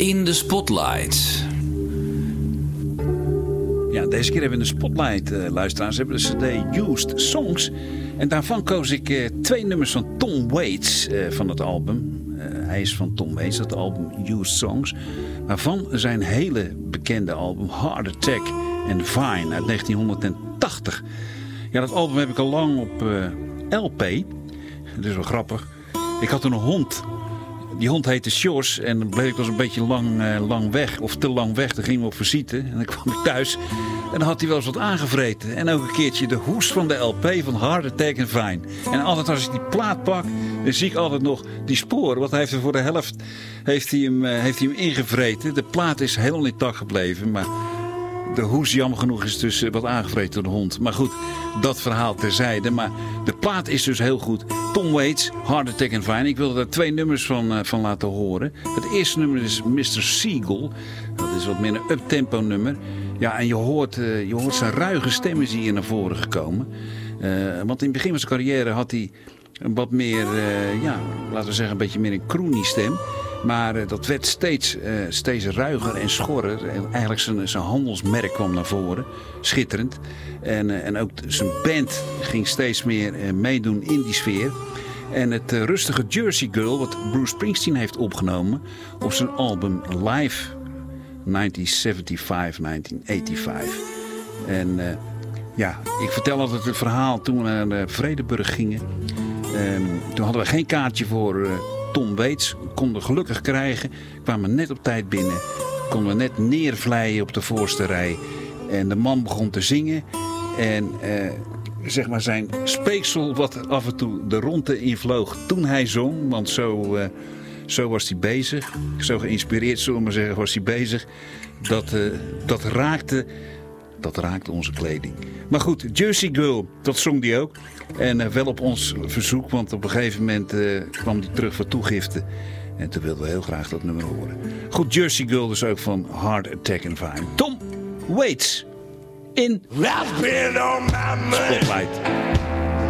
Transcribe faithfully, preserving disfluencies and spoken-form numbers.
in de Spotlight. Ja, deze keer hebben we in de Spotlight, uh, luisteraars, hebben we de C D Used Songs. En daarvan koos ik uh, twee nummers van Tom Waits uh, van het album. Uh, hij is van Tom Waits, dat album Used Songs. Waarvan zijn hele bekende album Heart Attack and Vine uit negentienhonderdtachtig. Ja, dat album heb ik al lang op uh, L P. Dat is wel grappig. Ik had een hond. Die hond heette Sjors en dan bleef ik dus een beetje lang, uh, lang weg. Of te lang weg. Dan gingen we op visite. En dan kwam ik thuis. En dan had hij wel eens wat aangevreten. En ook een keertje de hoes van de L P van Heart Attack and Vine. En altijd als ik die plaat pak, dan zie ik altijd nog die sporen. Want hij heeft er voor de helft heeft hij hem, uh, heeft hij hem ingevreten. De plaat is helemaal intact gebleven. Maar de hoes, jammer genoeg, is dus wat aangevreten door de hond. Maar goed, dat verhaal terzijde. Maar de plaat is dus heel goed. Tom Waits, Heart Attack and Vine. Ik wilde daar twee nummers van, uh, van laten horen. Het eerste nummer is mister Seagull. Dat is wat meer een uptempo nummer. Ja, en je hoort, uh, je hoort zijn ruige stem is hier naar voren gekomen. Uh, want in het begin van zijn carrière had hij een wat meer, uh, ja, laten we zeggen, een beetje meer een croony stem. Maar uh, dat werd steeds, uh, steeds ruiger en schorrer. En eigenlijk zijn, zijn handelsmerk kwam naar voren. Schitterend. En, uh, en ook zijn band ging steeds meer uh, meedoen in die sfeer. En het uh, rustige Jersey Girl, wat Bruce Springsteen heeft opgenomen op zijn album Live negentien zevenenzeventig negentien vijfennegentig. En uh, ja, ik vertel altijd het verhaal toen we naar uh, Vredenburg gingen. Um, toen hadden we geen kaartje voor uh, Tom Waits. Konden gelukkig krijgen. Kwamen net op tijd binnen. Konden we net neervlijen op de voorste rij. En de man begon te zingen. En uh, zeg maar zijn speeksel wat af en toe de ronde invloog toen hij zong. Want zo, uh, zo was hij bezig. Zo geïnspireerd, zullen we maar zeggen, was hij bezig. Dat, uh, dat raakte... Dat raakte onze kleding. Maar goed, Jersey Girl, dat zong die ook. En uh, wel op ons verzoek, want op een gegeven moment uh, kwam die terug voor toegifte. En toen wilden we heel graag dat nummer horen. Goed, Jersey Girl dus ook van Heart Attack and Vine. Tom Waits in Spotlight.